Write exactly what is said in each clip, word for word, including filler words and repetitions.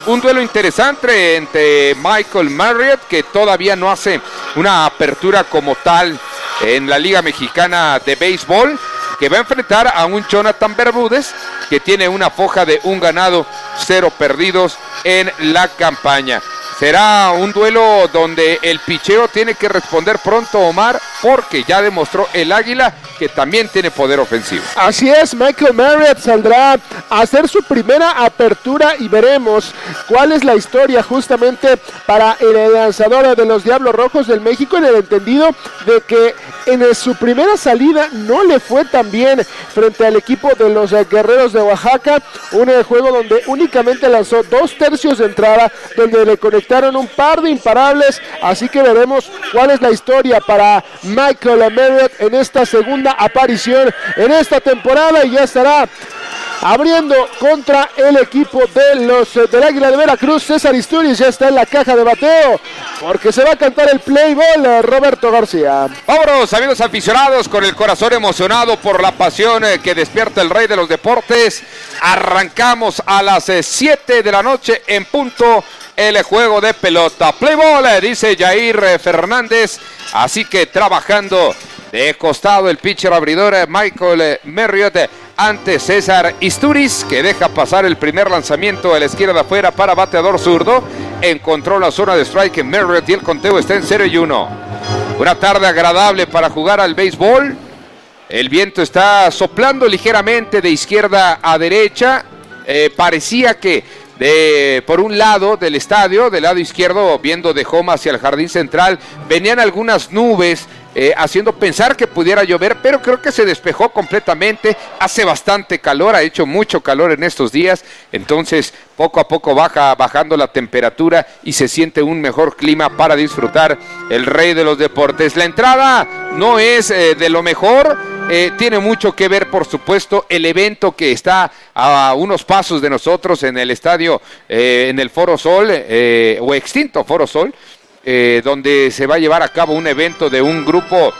Un duelo interesante entre Michael Marriott, que todavía no hace una apertura como tal en la Liga Mexicana de Béisbol, que va a enfrentar a un Jonathan Bermúdez, que tiene una foja de un ganado, cero perdidos en la campaña. Será un duelo donde el picheo tiene que responder pronto, Omar, porque ya demostró el Águila que también tiene poder ofensivo. Así es, Michael Marriott saldrá a hacer su primera apertura y veremos cuál es la historia justamente para el lanzador de los Diablos Rojos del México, en el entendido de que en su primera salida no le fue tan bien frente al equipo de los Guerreros de Oaxaca, un juego donde únicamente lanzó dos tercios de entrada, donde le conectaron un par de imparables, así que veremos cuál es la historia para Michael Marriott en esta segunda aparición en esta temporada, y ya estará abriendo contra el equipo de los del Águila de Veracruz. César Isturiz ya está en la caja de bateo porque se va a cantar el play ball, Roberto García. Vámonos, amigos aficionados, con el corazón emocionado por la pasión que despierta el rey de los deportes. Arrancamos a las siete de la noche en punto el juego de pelota. Play ball, dice Jair Fernández, así que trabajando de costado el pitcher abridor Michael Marriott ante César Isturiz, que deja pasar el primer lanzamiento a la izquierda de afuera para bateador zurdo. Encontró la zona de strike en Marriott y el conteo está en cero y uno. Una tarde agradable para jugar al béisbol. El viento está soplando ligeramente de izquierda a derecha. Eh, parecía que de, por un lado del estadio, del lado izquierdo, viendo de home hacia el jardín central, venían algunas nubes Eh, haciendo pensar que pudiera llover, pero creo que se despejó completamente. Hace bastante calor, ha hecho mucho calor en estos días, entonces poco a poco baja bajando la temperatura y se siente un mejor clima para disfrutar el rey de los deportes. La entrada no es eh, de lo mejor, eh, tiene mucho que ver, por supuesto, el evento que está a unos pasos de nosotros en el estadio, eh, en el Foro Sol, eh, o extinto Foro Sol, Eh, donde se va a llevar a cabo un evento de un grupo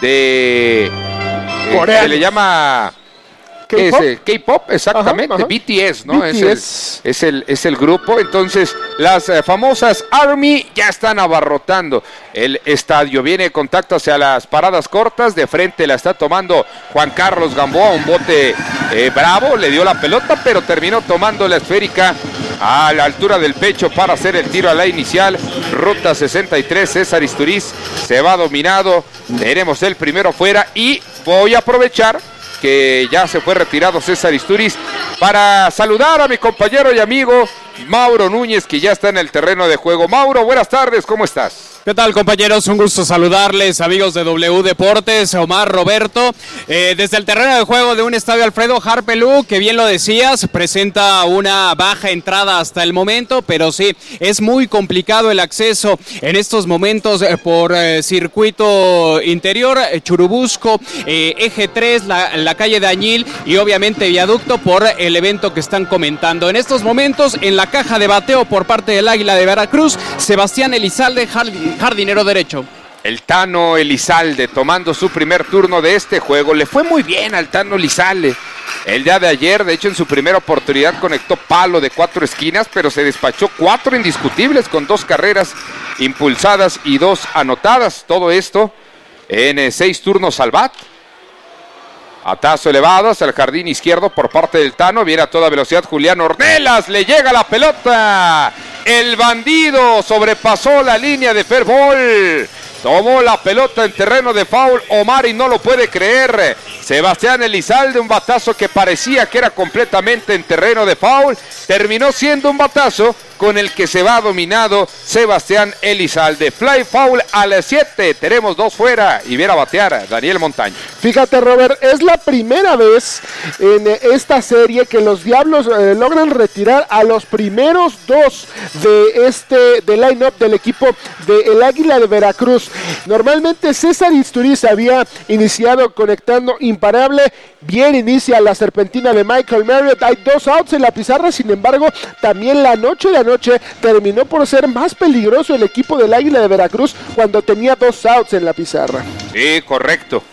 de eh, se le llama K-pop, es, eh, K-pop exactamente, ajá, ajá. B T S, ¿no? B T S. Es, el, es, el, es el grupo. Entonces las eh, famosas ARMY ya están abarrotando el estadio. Viene contacto hacia las paradas cortas, de frente la está tomando Juan Carlos Gamboa, un bote eh, bravo, le dio la pelota, pero terminó tomando la esférica a la altura del pecho para hacer el tiro a la inicial. Ruta sesenta y tres, César Isturiz se va dominado. Tenemos el primero fuera y voy a aprovechar que ya se fue retirado César Isturiz para saludar a mi compañero y amigo Mauro Núñez, que ya está en el terreno de juego. Mauro, buenas tardes, ¿cómo estás? ¿Qué tal, compañeros? Un gusto saludarles, amigos de W Deportes, Omar, Roberto. Eh, desde el terreno de juego de un estadio Alfredo Harpelú, que bien lo decías, presenta una baja entrada hasta el momento, pero sí, es muy complicado el acceso en estos momentos eh, por eh, circuito interior, eh, Churubusco, eh, Eje tres, la, la calle de Añil y obviamente viaducto por el evento que están comentando. En estos momentos, en la caja de bateo por parte del Águila de Veracruz, Sebastián Elizalde, Jardín. Jardinero derecho. El Tano Elizalde tomando su primer turno de este juego. Le fue muy bien al Tano Elizalde el día de ayer. De hecho, en su primera oportunidad conectó palo de cuatro esquinas, pero se despachó cuatro indiscutibles con dos carreras impulsadas y dos anotadas. Todo esto en eh, seis turnos al bat. Atazo elevado hacia el jardín izquierdo por parte del Tano. Viene a toda velocidad Julián Ornelas. Le llega la pelota. El bandido sobrepasó la línea de fair ball. Tomó la pelota en terreno de foul. Omar y no lo puede creer. Sebastián Elizalde, un batazo que parecía que era completamente en terreno de foul. Terminó siendo un batazo con el que se va dominado Sebastián Elizalde. Fly foul a las siete. Tenemos dos fuera y viene a batear Daniel Montaño. Fíjate, Robert, es la primera vez en esta serie que los Diablos eh, logran retirar a los primeros dos de este de line-up del equipo del Águila de Veracruz. Normalmente César Isturiz había iniciado conectando imparable. Bien inicia la serpentina de Michael Marriott. Hay dos outs en la pizarra. Sin embargo, también la noche de anoche terminó por ser más peligroso el equipo del Águila de Veracruz cuando tenía dos outs en la pizarra. Sí, correcto.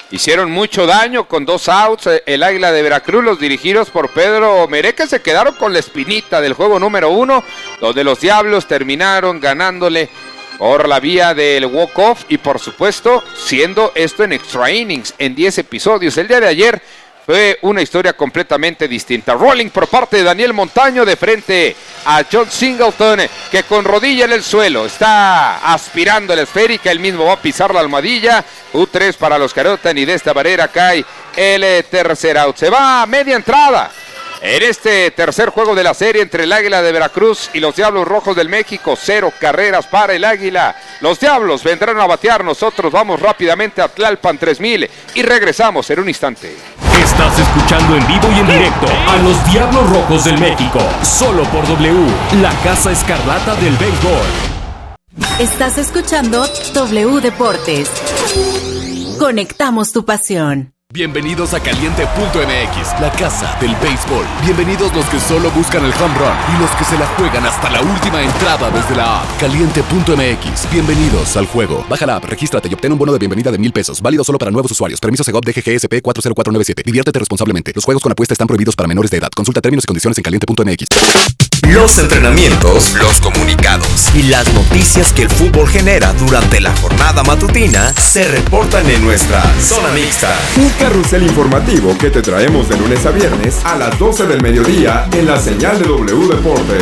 hicieron mucho daño con dos outs. El Águila de Veracruz, los dirigidos por Pedro Mereque, se quedaron con la espinita del juego número uno, donde los Diablos terminaron ganándole por la vía del walk-off y por supuesto siendo esto en extra innings, en diez episodios. El día de ayer fue una historia completamente distinta. Rolling por parte de Daniel Montaño de frente a John Singleton, que con rodilla en el suelo está aspirando la esférica. Él mismo va a pisar la almohadilla. U tres para los que anotan y de esta manera cae el tercer out. Se va a media entrada en este tercer juego de la serie entre el Águila de Veracruz y los Diablos Rojos del México. Cero carreras para el Águila. Los Diablos vendrán a batear. Nosotros vamos rápidamente a Tlalpan tres mil y regresamos en un instante. Estás escuchando en vivo y en directo a los Diablos Rojos del México, solo por W, la Casa Escarlata del béisbol. Estás escuchando W Deportes. Conectamos tu pasión. Bienvenidos a Caliente punto M X, la casa del béisbol. Bienvenidos los que solo buscan el home run y los que se la juegan hasta la última entrada desde la app. Caliente punto M X, bienvenidos al juego. Baja la app, regístrate y obtén un bono de bienvenida de mil pesos. Válido solo para nuevos usuarios. Permiso Segov D G G S P cuatro cero cuatro nueve siete. Diviértete responsablemente. Los juegos con apuesta están prohibidos para menores de edad. Consulta términos y condiciones en caliente punto M X. Los entrenamientos, los comunicados y las noticias que el fútbol genera durante la jornada matutina se reportan en nuestra zona mixta. Un carrusel informativo que te traemos de lunes a viernes a las doce del mediodía en la señal de W Deportes.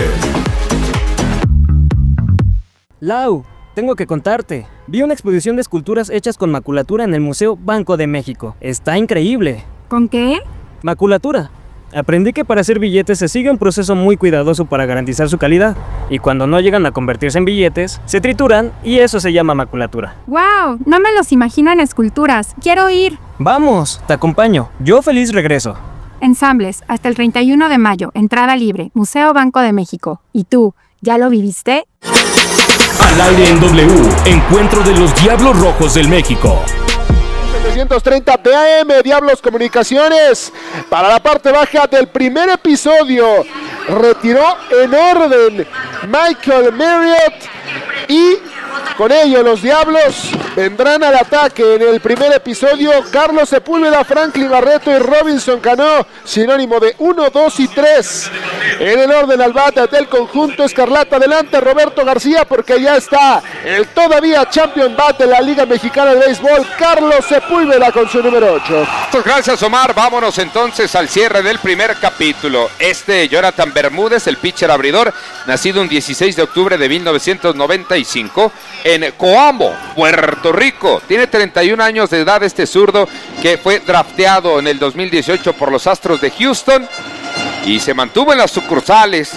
Lau, tengo que contarte. Vi una exposición de esculturas hechas con maculatura en el Museo Banco de México. Está increíble. ¿Con qué? Maculatura. Aprendí que para hacer billetes se sigue un proceso muy cuidadoso para garantizar su calidad, y cuando no llegan a convertirse en billetes, se trituran y eso se llama maculatura. ¡Wow! No me los imagino en esculturas. ¡Quiero ir! ¡Vamos! Te acompaño. Yo feliz regreso. Ensambles, hasta el treinta y uno de mayo, entrada libre, Museo Banco de México. ¿Y tú, ya lo viviste? Al aire en W, encuentro de los Diablos Rojos del México. setecientos treinta P A M, Diablos Comunicaciones. Para la parte baja del primer episodio, retiró en orden Michael Marriott y con ello los Diablos vendrán al ataque. En el primer episodio, Carlos Sepúlveda, Franklin Barreto y Robinson Cano, sinónimo de uno, dos y tres. En el orden al bate del conjunto Escarlata, adelante Roberto García, porque ya está el todavía champion bat de la Liga Mexicana de Béisbol, Carlos Sepúlveda, con su número ocho. Muchas gracias, Omar. Vámonos entonces al cierre del primer capítulo. Este Jonathan Bermúdez, el pitcher abridor, nacido un dieciséis de octubre de mil novecientos noventa y cinco en Coamo, Puerto Rico. Tiene treinta y un años de edad este zurdo, que fue drafteado en el dos mil dieciocho por los Astros de Houston y se mantuvo en las sucursales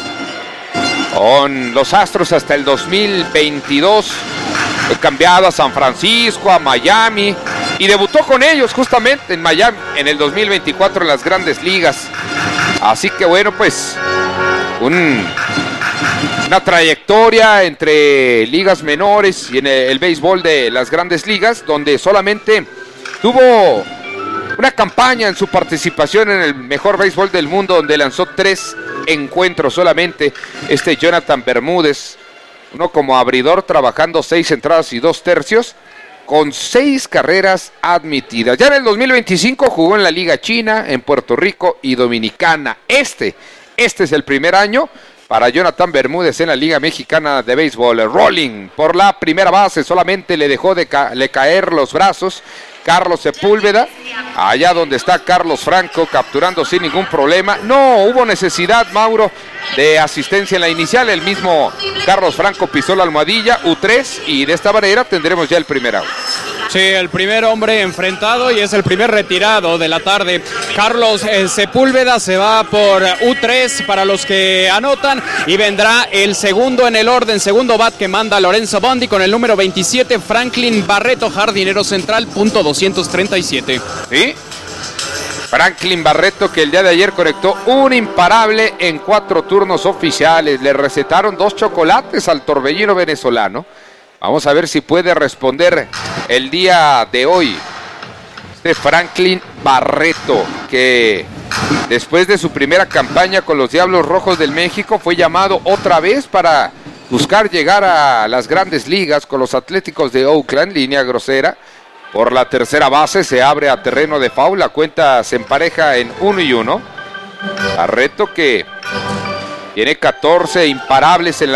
con los Astros hasta el dos mil veintidós. Fue cambiado a San Francisco, a Miami, y debutó con ellos justamente en Miami en el dos mil veinticuatro en las Grandes Ligas. Así que bueno, pues un... una trayectoria entre ligas menores y en el, el béisbol de las Grandes Ligas, donde solamente tuvo una campaña en su participación en el mejor béisbol del mundo, donde lanzó tres encuentros solamente. Este Jonathan Bermúdez, uno como abridor, trabajando seis entradas y dos tercios, con seis carreras admitidas. Ya en el dos mil veinticinco jugó en la Liga China, en Puerto Rico y Dominicana. Este, este es el primer año para Jonathan Bermúdez en la Liga Mexicana de Béisbol. Rolling por la primera base, solamente le dejó de ca- le caer los brazos Carlos Sepúlveda, allá donde está Carlos Franco, capturando sin ningún problema. No hubo necesidad, Mauro, de asistencia en la inicial. El mismo Carlos Franco pisó la almohadilla, U tres, y de esta manera tendremos ya el primer out. Sí, el primer hombre enfrentado y es el primer retirado de la tarde. Carlos eh, Sepúlveda se va por U tres para los que anotan, y vendrá el segundo en el orden, segundo bat que manda Lorenzo Bondi con el número veintisiete, Franklin Barreto, jardinero central, punto doscientos treinta y siete. ¿Sí? Franklin Barreto, que el día de ayer conectó un imparable en cuatro turnos oficiales. Le recetaron dos chocolates al torbellino venezolano. Vamos a ver si puede responder el día de hoy este Franklin Barreto, que después de su primera campaña con los Diablos Rojos del México fue llamado otra vez para buscar llegar a las Grandes Ligas con los Atléticos de Oakland, línea grosera. por la tercera base, se abre a terreno de foul, la cuenta se empareja en uno y uno. Barreto, que tiene catorce imparables en la